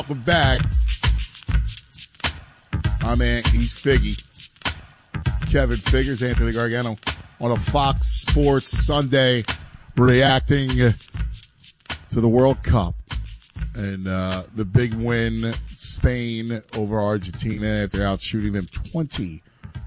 Welcome back. My man, he's Figgy. Kevin Figures, Anthony Gargano on a Fox Sports Sunday reacting to the World Cup and the big win, Spain over Argentina after out shooting them 20-0.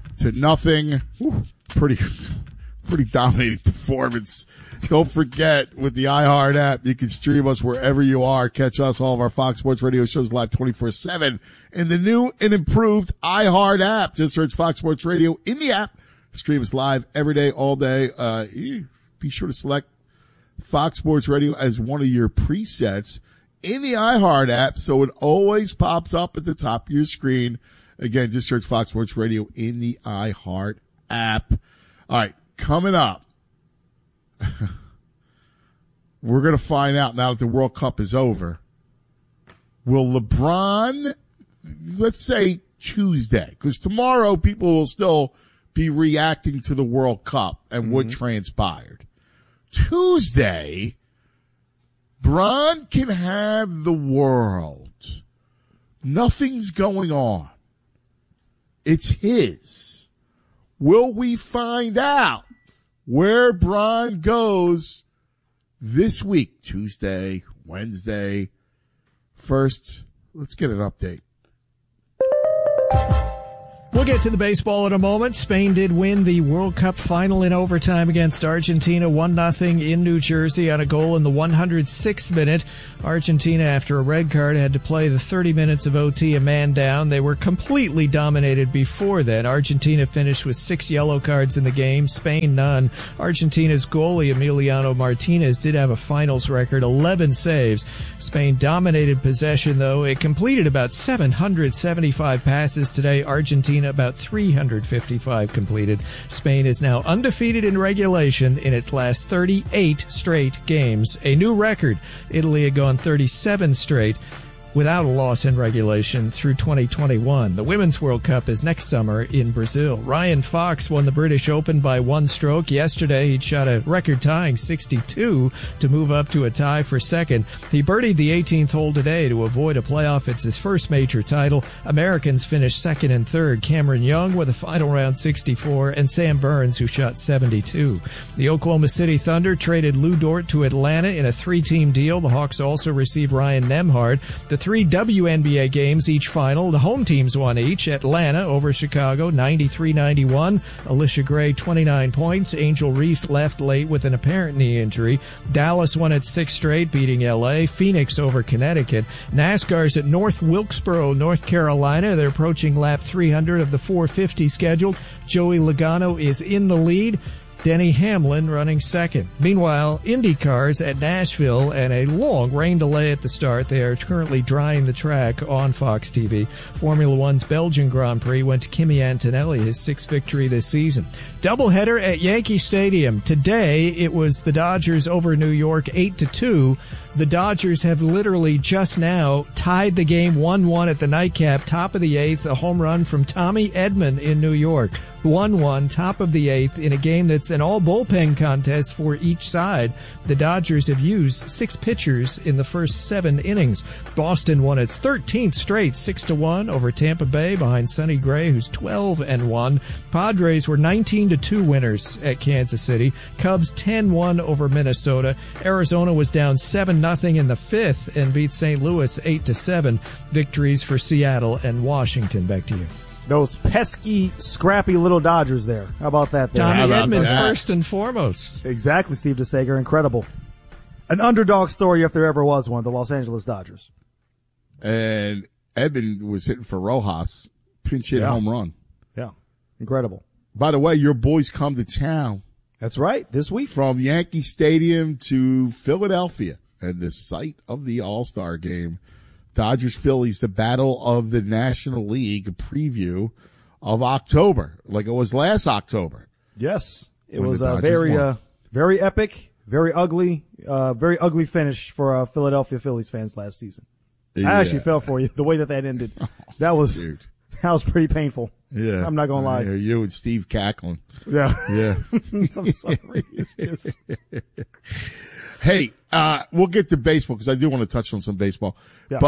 Pretty dominating performance. Don't forget, with the iHeart app, you can stream us wherever you are. Catch us, all of our Fox Sports Radio shows live 24/7 in the new and improved iHeart app. Just search Fox Sports Radio in the app. Stream us live every day, all day. Be sure to select Fox Sports Radio as one of your presets in the iHeart app so it always pops up at the top of your screen. Again, just search Fox Sports Radio in the iHeart app. All right, coming up. We're going to find out now that the World Cup is over. Will LeBron, let's say Tuesday, because tomorrow people will still be reacting to the World Cup and what transpired. Tuesday, Bron can have the world. Nothing's going on. It's his. Will we find out where Bron goes this week? Tuesday, Wednesday. First, let's get an update. We'll get to the baseball in a moment. Spain did win the World Cup final in overtime against Argentina, 1-0 in New Jersey on a goal in the 106th minute. Argentina, after a red card, had to play the 30 minutes of OT a man down. They were completely dominated before then. Argentina finished with 6 yellow cards in the game, Spain none. Argentina's goalie, Emiliano Martinez, did have a finals record, 11 saves. Spain dominated possession, though. It completed about 775 passes today. Argentina about 355 completed. Spain is now undefeated in regulation in its last 38 straight games, a new record. Italy had gone 37 straight without a loss in regulation through 2021. The Women's World Cup is next summer in Brazil. Ryan Fox won the British Open by 1 stroke. Yesterday, he'd shot a record-tying 62 to move up to a tie for second. He birdied the 18th hole today to avoid a playoff. It's his first major title. Americans finished second and third. Cameron Young with a final round 64, and Sam Burns, who shot 72. The Oklahoma City Thunder traded Lou Dort to Atlanta in a 3-team deal. The Hawks also received Ryan Nembhard. The 3 WNBA games each final. The home teams won each. Atlanta over Chicago, 93-91. Alicia Gray, 29 points. Angel Reese left late with an apparent knee injury. Dallas won its 6th straight, beating LA. Phoenix over Connecticut. NASCAR's at North Wilkesboro, North Carolina. They're approaching lap 300 of the 450 scheduled. Joey Logano is in the lead. Denny Hamlin running second. Meanwhile, IndyCar's at Nashville and a long rain delay at the start. They are currently drying the track on Fox TV. Formula One's Belgian Grand Prix went to Kimi Antonelli, his 6th victory this season. Doubleheader at Yankee Stadium. Today, it was the Dodgers over New York 8-2. The Dodgers have literally just now tied the game 1-1 at the nightcap, top of the 8th, a home run from Tommy Edman in New York. 1-1, top of the 8th, in a game that's an all-bullpen contest for each side. The Dodgers have used 6 pitchers in the first 7 innings. Boston won its 13th straight, 6-1 over Tampa Bay behind Sonny Gray, who's 12-1. Padres were 19-2 winners at Kansas City. Cubs 10-1 over Minnesota. Arizona was down 7-0 in the 5th and beat St. Louis 8-7. Victories for Seattle and Washington. Back to you. Those pesky, scrappy little Dodgers there. How about that? Tommy Edman first and foremost. Exactly, Steve DeSager. Incredible. An underdog story if there ever was one, the Los Angeles Dodgers. And Edman was hitting for Rojas. Pinch hit home run. Yeah. Incredible. By the way, your boys come to town. That's right. This week. From Yankee Stadium to Philadelphia and the site of the All-Star game. Dodgers-Phillies, the battle of the National League, a preview of October, like it was last October. Yes. It was a very epic, very ugly finish for Philadelphia Phillies fans last season. Yeah. I actually felt for you, the way that ended. That was pretty painful. Yeah. I'm not going to lie. You and Steve cackling. Yeah. Yeah. I'm sorry. It's just... Hey, we'll get to baseball because I do want to touch on some baseball. Yeah. But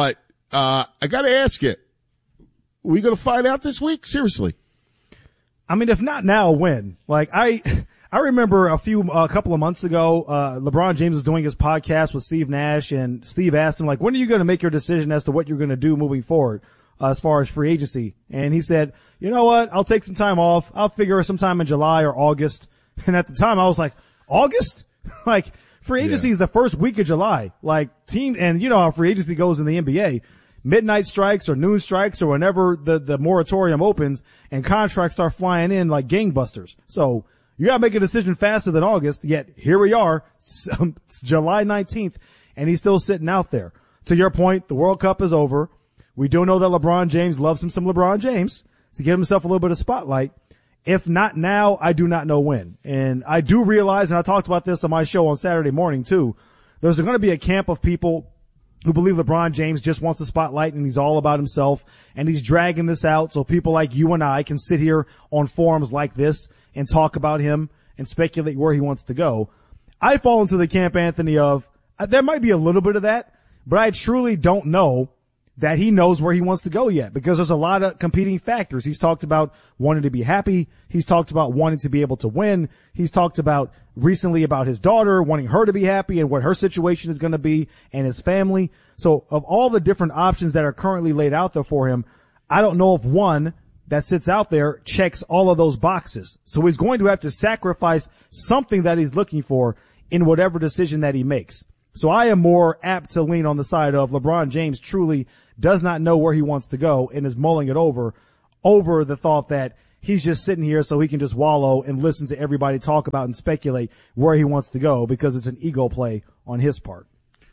I got to ask you, are we going to find out this week? Seriously. I mean, if not now, when? Like, I remember a couple of months ago, LeBron James was doing his podcast with Steve Nash, and Steve asked him, like, when are you going to make your decision as to what you're going to do moving forward, as far as free agency? And he said, you know what? I'll take some time off. I'll figure sometime in July or August. And at the time I was like, August? Like, free agency is the first week of July. Like, and you know how free agency goes in the NBA. Midnight strikes or noon strikes or whenever the moratorium opens and contracts start flying in like gangbusters. So you gotta make a decision faster than August, yet here we are, it's July 19th, and he's still sitting out there. To your point, the World Cup is over. We do know that LeBron James loves him some LeBron James to give himself a little bit of spotlight. If not now, I do not know when. And I do realize, and I talked about this on my show on Saturday morning too, there's going to be a camp of people who believe LeBron James just wants the spotlight and he's all about himself and he's dragging this out so people like you and I can sit here on forums like this and talk about him and speculate where he wants to go. I fall into the camp, Anthony, of there might be a little bit of that, but I truly don't know that he knows where he wants to go yet, because there's a lot of competing factors. He's talked about wanting to be happy. He's talked about wanting to be able to win. He's talked about recently about his daughter, wanting her to be happy and what her situation is going to be and his family. So of all the different options that are currently laid out there for him, I don't know if one that sits out there checks all of those boxes. So he's going to have to sacrifice something that he's looking for in whatever decision that he makes. So I am more apt to lean on the side of LeBron James truly does not know where he wants to go and is mulling it over the thought that he's just sitting here so he can just wallow and listen to everybody talk about and speculate where he wants to go because it's an ego play on his part.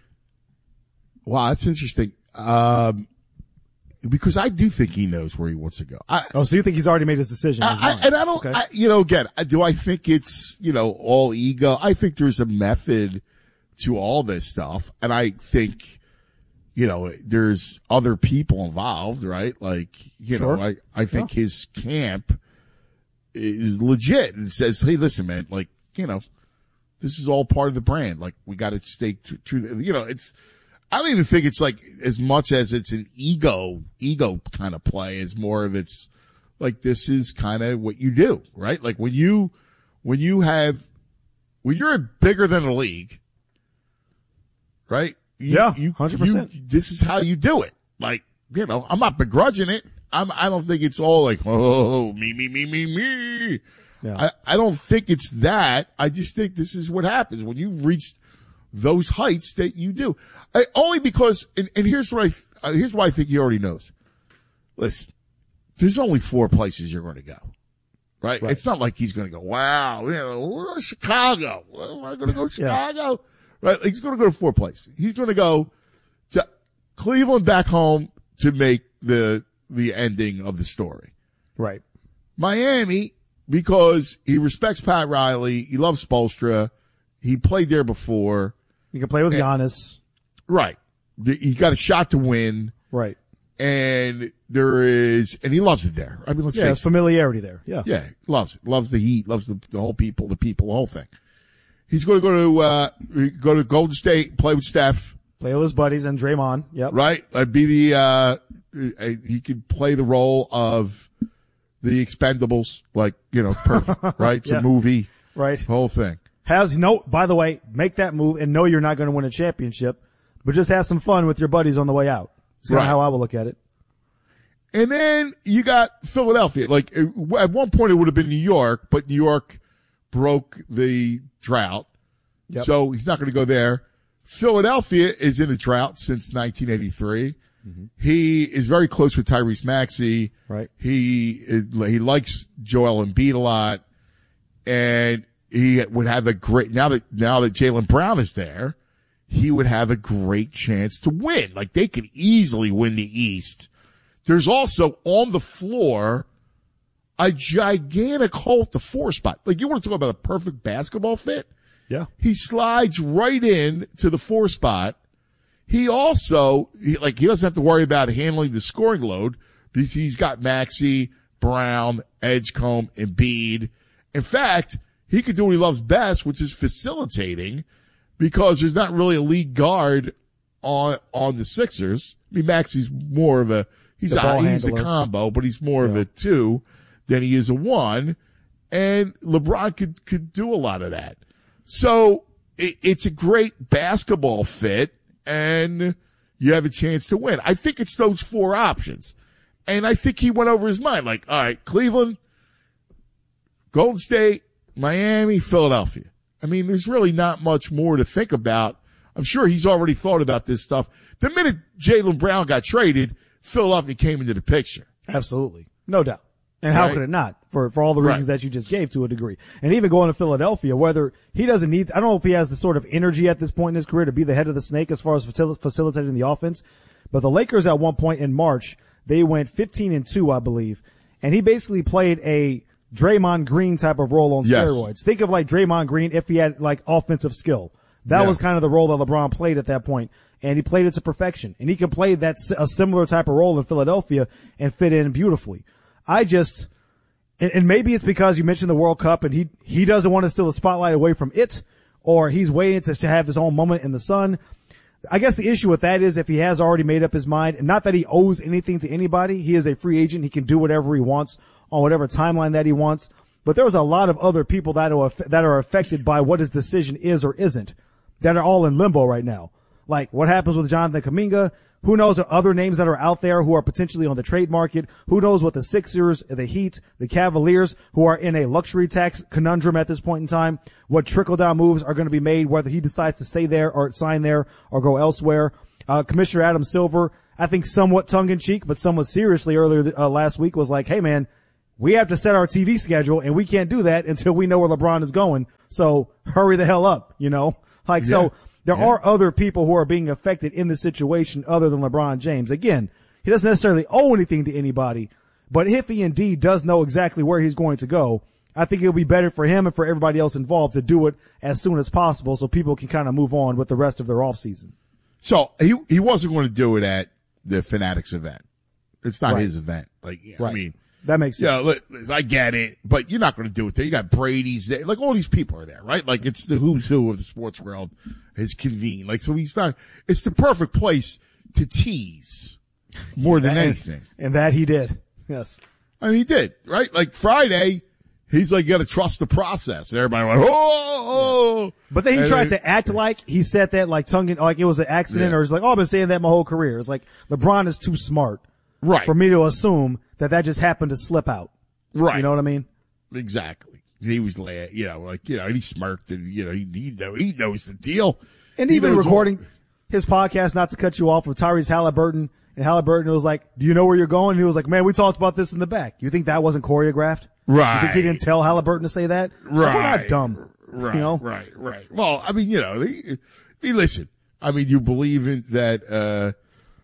Wow, that's interesting. Because I do think he knows where he wants to go. So you think he's already made his decision? Okay. Again, do I think it's, all ego? I think there's a method to all this stuff. And I think, there's other people involved, right? Like, Sure. I think his camp is legit and says, hey, listen, man, like, this is all part of the brand. Like, we got to stay true. I don't even think it's like as much as it's an ego kind of play as more of it's like, this is kind of what you do, right? Like when you're bigger than the league, right? 100%. This is how you do it. Like, I'm not begrudging it. I don't think it's all like, oh, me. Yeah. I don't think it's that. I just think this is what happens when you've reached those heights that you do. Only because, and here's why I think he already knows. Listen, there's only 4 places you're going to go. Right? It's not like he's going to go, wow, we're Chicago. Am I going to go to Chicago? Right? He's going to go to 4 places. He's going to go to Cleveland back home to make the ending of the story. Right. Miami, because he respects Pat Riley. He loves Spoelstra. He played there before. You can play with Giannis. Right. He got a shot to win. Right. And he loves it there. I mean, let's face it. There's familiarity there. Yeah. Yeah. Loves it. Loves the heat. Loves the whole people, the whole thing. He's going to go to Golden State, play with Steph. Play with his buddies and Draymond. Yep. Right. He could play the role of the Expendables, like, perfect, right? It's a movie. Right. Whole thing. By the way, make that move and know you're not going to win a championship, but just have some fun with your buddies on the way out. That's kind of how I would look at it. And then you got Philadelphia. Like, at one point it would have been New York, but New York broke the drought. Yep. So he's not going to go there. Philadelphia is in a drought since 1983. Mm-hmm. He is very close with Tyrese Maxey. Right. He likes Joel Embiid a lot, and he would have a great, now that Jaylen Brown is there, he would have a great chance to win. Like, they could easily win the East. There's also on the floor a gigantic hole at the 4 spot. Like, you want to talk about a perfect basketball fit? Yeah. He slides right in to the 4 spot. He also, he doesn't have to worry about handling the scoring load because he's got Maxey, Brown, Edgecombe, Embiid. In fact, he could do what he loves best, which is facilitating, because there's not really a lead guard on the Sixers. I mean, Maxi's more of he's a combo, but he's more of a 2 than he is a 1. And LeBron could do a lot of that. So it's a great basketball fit, and you have a chance to win. I think it's those 4 options. And I think he went over his mind, like, all right, Cleveland, Golden State, Miami, Philadelphia. I mean, there's really not much more to think about. I'm sure he's already thought about this stuff. The minute Jaylen Brown got traded, Philadelphia came into the picture. Absolutely. No doubt. And how could it not? For all the reasons that you just gave to a degree. And even going to Philadelphia, whether he doesn't need, I don't know if he has the sort of energy at this point in his career to be the head of the snake as far as facilitating the offense. But the Lakers at one point in March, they went 15-2, I believe. And he basically played a Draymond Green type of role on steroids. Think of like Draymond Green if he had like offensive skill. That was kind of the role that LeBron played at that point, and he played it to perfection. And he can play a similar type of role in Philadelphia and fit in beautifully. And maybe it's because you mentioned the World Cup and he doesn't want to steal the spotlight away from it, or he's waiting to have his own moment in the sun. I guess the issue with that is if he has already made up his mind, and not that he owes anything to anybody. He is a free agent. He can do whatever he wants on whatever timeline that he wants. But there's a lot of other people that are affected by what his decision is or isn't, that are all in limbo right now. Like what happens with Jonathan Kuminga? Who knows other names that are out there who are potentially on the trade market? Who knows what the Sixers, the Heat, the Cavaliers, who are in a luxury tax conundrum at this point in time, what trickle-down moves are going to be made, whether he decides to stay there or sign there or go elsewhere. Commissioner Adam Silver, I think somewhat tongue-in-cheek, but somewhat seriously earlier last week was like, hey, man, we have to set our TV schedule, and we can't do that until we know where LeBron is going. So hurry the hell up, you know? So there are other people who are being affected in the situation other than LeBron James. Again, he doesn't necessarily owe anything to anybody, but if he indeed does know exactly where he's going to go, I think it'll be better for him and for everybody else involved to do it as soon as possible so people can kind of move on with the rest of their offseason. So he wasn't going to do it at the Fanatics event. It's not his event. Like, I mean, that makes sense. I get it, but you're not going to do it there. You got Brady's there. Like, all these people are there, right? Like, it's the who's who of the sports world is convened. Like, so it's the perfect place to tease more than anything. And that he did. Yes. I mean, he did, right? Like, Friday, he's like, you got to trust the process. And everybody went, oh. But then he tried to act like he said that like like it was an accident, or he's like, oh, I've been saying that my whole career. It's like, LeBron is too smart. Right. For me to assume that just happened to slip out. Right. You know what I mean? Exactly. He was and he smirked and, he knows the deal. And even recording his podcast, not to cut you off, with Tyrese Halliburton, and Halliburton was like, do you know where you're going? And he was like, man, we talked about this in the back. You think that wasn't choreographed? Right. You think he didn't tell Halliburton to say that? Right. Like, we're not dumb. Right. You know? Right. Well, I mean, listen, I mean, you believe in that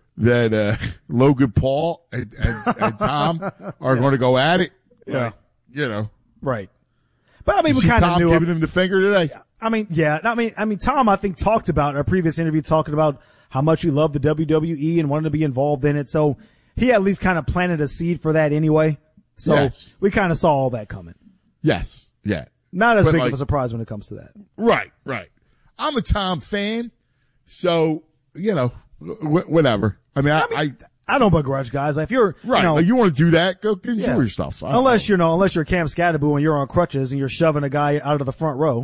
Logan Paul and Tom are going to go at it. Yeah. Right. But I mean, we kind of knew giving him the finger today. I mean, Tom, I think talked about in a previous interview, talking about how much he loved the WWE and wanted to be involved in it. So he at least kind of planted a seed for that anyway. So we kind of saw all that coming. Yes. Yeah. Not as big of a surprise when it comes to that. Right. I'm a Tom fan. So, whatever. I mean, I don't begrudge guys. Like, if you're like you want to do that, go enjoy yourself. Unless you're Cam Scatterbo and you're on crutches and you're shoving a guy out of the front row,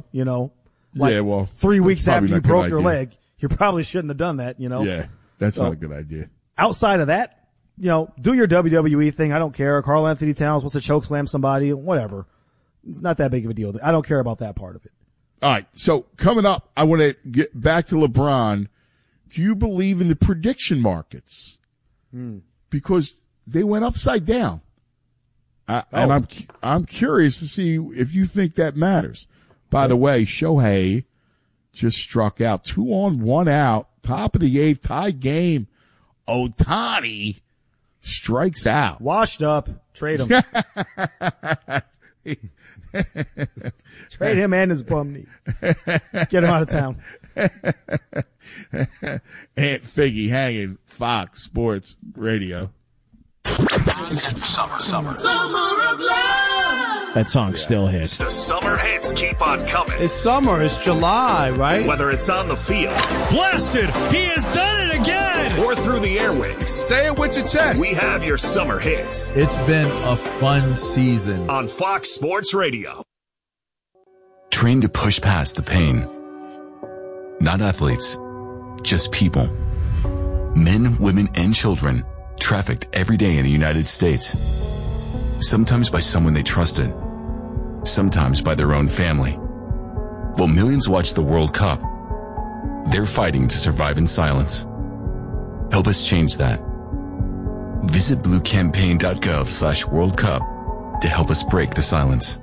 3 weeks after you broke your leg, you probably shouldn't have done that. Yeah, that's not a good idea. Outside of that, do your WWE thing. I don't care. Karl Anthony Towns wants to choke slam somebody, whatever. It's not that big of a deal. I don't care about that part of it. All right. So coming up, I want to get back to LeBron. Do you believe in the prediction markets? Because they went upside down. And I'm curious to see if you think that matters. By the way, Shohei just struck out 2 on, 1 out, top of the 8th, tied game. Ohtani strikes out. Washed up. Trade him. Trade him and his bum knee. Get him out of town. Aunt Figgy hanging, Fox Sports Radio. Summer of love. That song still hits. The summer hits keep on coming. It's summer. It's July, right? Whether it's on the field. Blasted. He has done it again. Or through the airwaves. Say it with your chest. We have your summer hits. It's been a fun season. On Fox Sports Radio. Trained to push past the pain. Not athletes, just people. Men, women, and children trafficked every day in the United States. Sometimes by someone they trusted. Sometimes by their own family. While millions watch the World Cup, they're fighting to survive in silence. Help us change that. Visit bluecampaign.gov/World Cup to help us break the silence.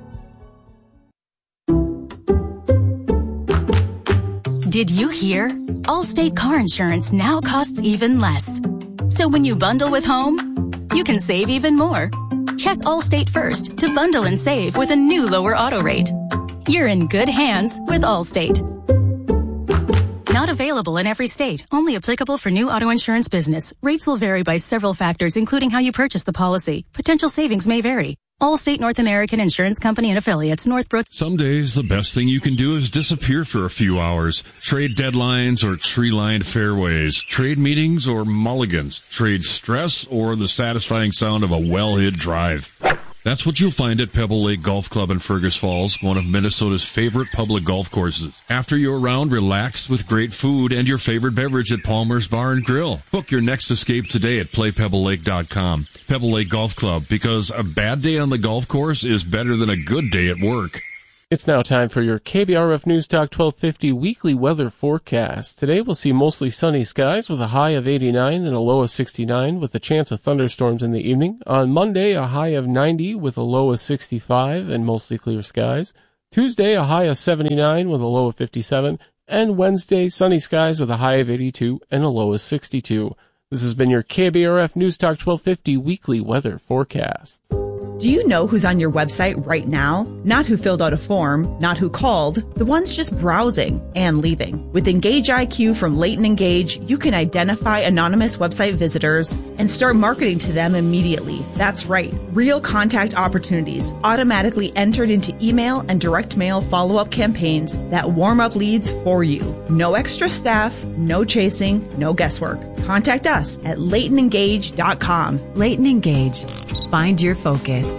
Did you hear? Allstate car insurance now costs even less. So when you bundle with home, you can save even more. Check Allstate first to bundle and save with a new lower auto rate. You're in good hands with Allstate. Not available in every state. Only applicable for new auto insurance business. Rates will vary by several factors, including how you purchase the policy. Potential savings may vary. Allstate North American Insurance Company and affiliates, Northbrook. Some days the best thing you can do is disappear for a few hours. Trade deadlines or tree-lined fairways. Trade meetings or mulligans. Trade stress or the satisfying sound of a well-hit drive. That's what you'll find at Pebble Lake Golf Club in Fergus Falls, one of Minnesota's favorite public golf courses. After your round, relax with great food and your favorite beverage at Palmer's Bar and Grill. Book your next escape today at playpebblelake.com. Pebble Lake Golf Club, because a bad day on the golf course is better than a good day at work. It's now time for your KBRF News Talk 1250 weekly weather forecast. Today we'll see mostly sunny skies with a high of 89 and a low of 69 with a chance of thunderstorms in the evening. On Monday, a high of 90 with a low of 65 and mostly clear skies. Tuesday, a high of 79 with a low of 57. And Wednesday, sunny skies with a high of 82 and a low of 62. This has been your KBRF News Talk 1250 weekly weather forecast. Do you know who's on your website right now? Not who filled out a form, not who called, the ones just browsing and leaving. With Engage IQ from Leighton Engage, you can identify anonymous website visitors and start marketing to them immediately. That's right. Real contact opportunities automatically entered into email and direct mail follow-up campaigns that warm up leads for you. No extra staff, no chasing, no guesswork. Contact us at LeightonEngage.com. Leighton Engage. Find your focus.